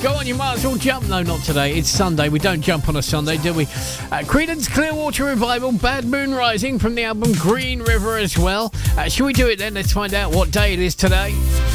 Go on, you might as well jump. No, not today. It's Sunday. We don't jump on a Sunday, do we? Creedence Clearwater Revival, Bad Moon Rising from the album Green River as well. Shall we do it then? Let's find out what day it is today.